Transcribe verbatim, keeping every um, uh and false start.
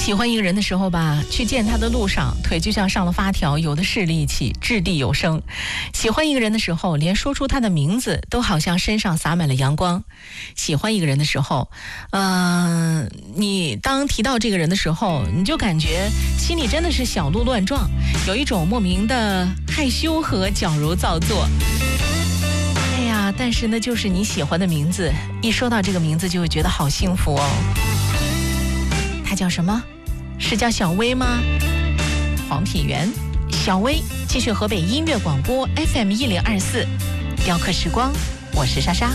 喜欢一个人的时候吧，去见他的路上，腿就像上了发条，有的是力气，掷地有声。喜欢一个人的时候，连说出他的名字都好像身上洒满了阳光。喜欢一个人的时候，呃，你当提到这个人的时候，你就感觉心里真的是小鹿乱撞，有一种莫名的害羞和矫揉造作。哎呀，但是呢，就是你喜欢的名字，一说到这个名字就会觉得好幸福哦。他叫什么？是叫小薇吗？黄品源，小薇，继续河北音乐广播 F M 一零二四，雕刻时光，我是莎莎。